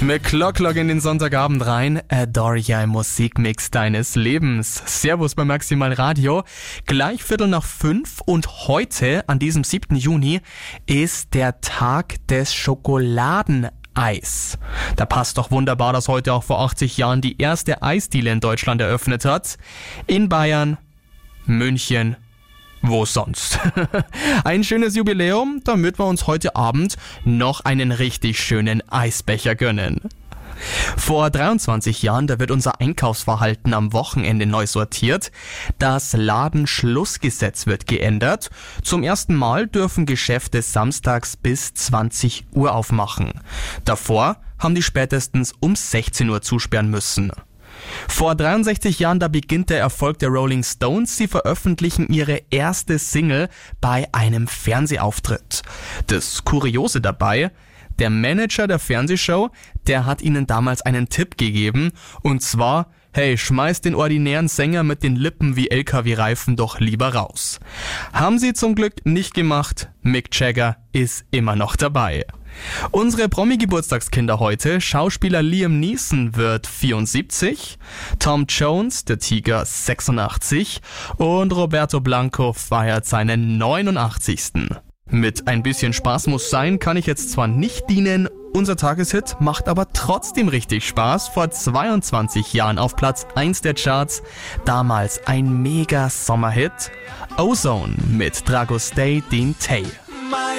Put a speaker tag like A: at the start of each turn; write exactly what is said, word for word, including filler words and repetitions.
A: Mit Clock Clock in den Sonntagabend rein, Adoria im Musikmix deines Lebens. Servus bei Maximal Radio. Gleich Viertel nach fünf und heute, an diesem siebten Juni, ist der Tag des Schokoladeneis. Da passt doch wunderbar, dass heute auch vor achtzig Jahren die erste Eisdiele in Deutschland eröffnet hat. In Bayern, München, wo sonst? Ein schönes Jubiläum, damit wir uns heute Abend noch einen richtig schönen Eisbecher gönnen. Vor dreiundzwanzig Jahren, da wird unser Einkaufsverhalten am Wochenende neu sortiert. Das Ladenschlussgesetz wird geändert. Zum ersten Mal dürfen Geschäfte samstags bis zwanzig Uhr aufmachen. Davor haben die spätestens um sechzehn Uhr zusperren müssen. Vor dreiundsechzig Jahren, da beginnt der Erfolg der Rolling Stones. Sie veröffentlichen ihre erste Single bei einem Fernsehauftritt. Das Kuriose dabei: der Manager der Fernsehshow, der hat ihnen damals einen Tipp gegeben, und zwar: hey, schmeiß den ordinären Sänger mit den Lippen wie L K W-Reifen doch lieber raus. Haben sie zum Glück nicht gemacht. Mick Jagger ist immer noch dabei. Unsere Promi-Geburtstagskinder heute: Schauspieler Liam Neeson wird vierundsiebzig, Tom Jones, der Tiger, sechsundachtzig und Roberto Blanco feiert seinen neunundachtzigsten Mit ein bisschen Spaß muss sein kann ich jetzt zwar nicht dienen, unser Tageshit macht aber trotzdem richtig Spaß. Vor zweiundzwanzig Jahren auf Platz eins der Charts, damals ein mega Sommerhit: Ozone mit Dragostay Din Tay.